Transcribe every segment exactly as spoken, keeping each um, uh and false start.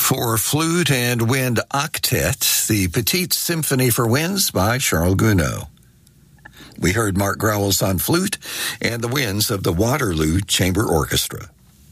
For flute and wind octet, the Petite Symphony for Winds by Charles Gounod. We heard Mark Growles on flute and the winds of the Waterloo Chamber Orchestra.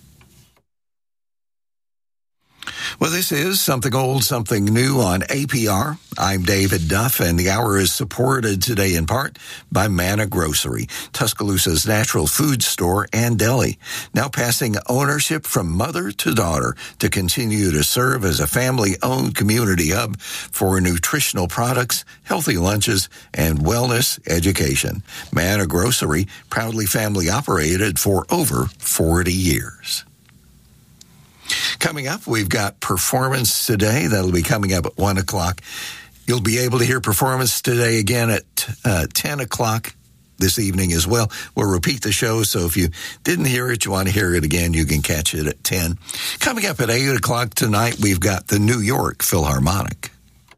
Well, this is Something Old, Something New on A P R. I'm David Duff, and the hour is supported today in part by Manna Grocery, Tuscaloosa's natural food store and deli, now passing ownership from mother to daughter to continue to serve as a family-owned community hub for nutritional products, healthy lunches, and wellness education. Manna Grocery, proudly family-operated for over forty years. Coming up, we've got Performance Today. That'll be coming up at one o'clock. You'll be able to hear Performance Today again at uh, ten o'clock this evening as well. We'll repeat the show, so if you didn't hear it, you want to hear it again, you can catch it at ten. Coming up at eight o'clock tonight, we've got the New York Philharmonic.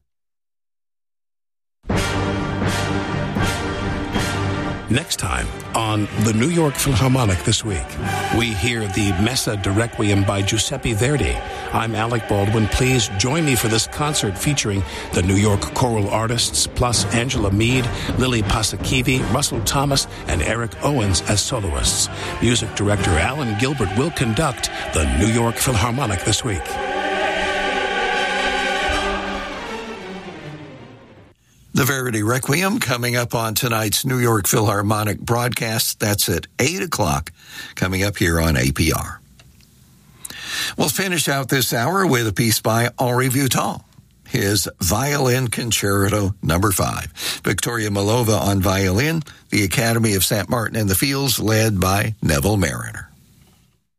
Next time on the New York Philharmonic this week, we hear the Messa de Requiem by Giuseppe Verdi. I'm Alec Baldwin. Please join me for this concert featuring the New York choral artists, plus Angela Mead, Lily Pasakivi, Russell Thomas, and Eric Owens as soloists. Music director Alan Gilbert will conduct the New York Philharmonic this week. The Verdi Requiem coming up on tonight's New York Philharmonic broadcast. That's at eight o'clock, coming up here on A P R. We'll finish out this hour with a piece by Henri Vuitton, his Violin Concerto number five. Victoria Malova on violin, the Academy of Saint Martin in the Fields, led by Neville Mariner.